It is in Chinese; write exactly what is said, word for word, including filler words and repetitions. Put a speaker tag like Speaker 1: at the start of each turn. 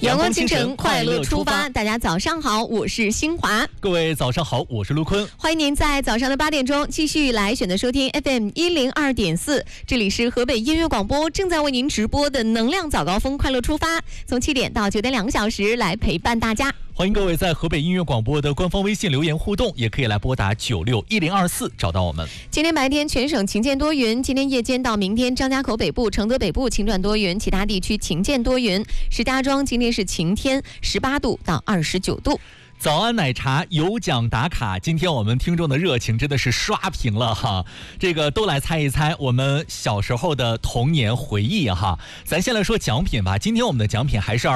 Speaker 1: 阳光清晨，快乐出发。大家早上好，我是新华。
Speaker 2: 各位早上好，我是陆坤。
Speaker 1: 欢迎您在早上的八点钟继续来选择收听 F M 一零二点四，这里是河北音乐广播正在为您直播的能量早高峰快乐出发，从七点到九点两个小时来陪伴大家。
Speaker 2: 欢迎各位在河北音乐广播的官方微信留言互动，也可以来拨打九六一零二四找到我们。
Speaker 1: 今天白天全省晴间多云，今天夜间到明天张家口北部、承德北部晴转多云，其他地区晴间多云。石家庄今天是晴天，十八度到二十九度。
Speaker 2: 早安奶茶有奖打卡，今天我们听众的热情真的是刷屏了哈！这个都来猜一猜我们小时候的童年回忆哈。咱先来说奖品吧，今天我们的奖品还是